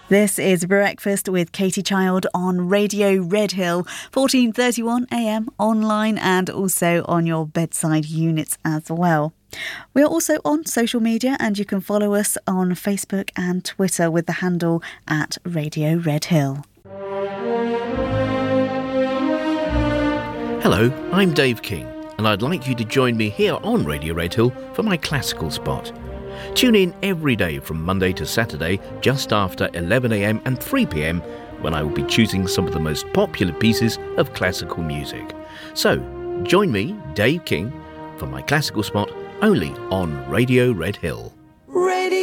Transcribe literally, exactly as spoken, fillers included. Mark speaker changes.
Speaker 1: This is Breakfast with Katie Child on Radio Red Hill, fourteen thirty-one a m online and also on your bedside units as well. We are also on social media and you can follow us on Facebook and Twitter with the handle at Radio Red Hill.
Speaker 2: Hello, I'm Dave King and I'd like you to join me here on Radio Red Hill for my classical spot. Tune in every day from Monday to Saturday just after eleven a m and three p m when I will be choosing some of the most popular pieces of classical music. So, join me, Dave King, for my classical spot only on Radio Red Hill.